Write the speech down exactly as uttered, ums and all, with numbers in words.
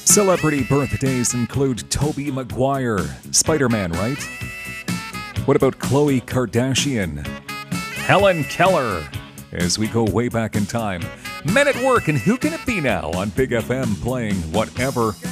Celebrity birthdays include Tobey Maguire, Spider-Man, right? What about Khloe Kardashian? Helen Keller, as we go way back in time. Men at Work, and who can it be now on Big F M playing whatever